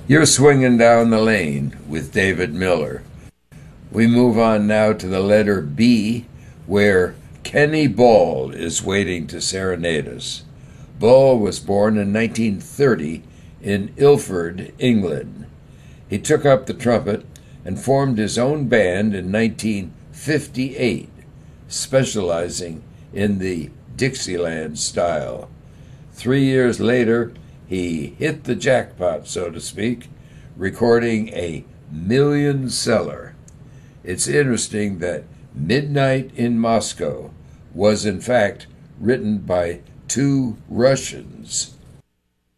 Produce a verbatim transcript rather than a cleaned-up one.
You're swinging down the lane with David Miller. We move on now to the letter B, where Kenny Ball is waiting to serenade us. Ball was born in nineteen thirty in Ilford, England. He took up the trumpet and formed his own band in nineteen fifty-eight, specializing in the Dixieland style. Three years later, he hit the jackpot, so to speak, recording a million seller. It's interesting that Midnight in Moscow was in fact written by two Russians,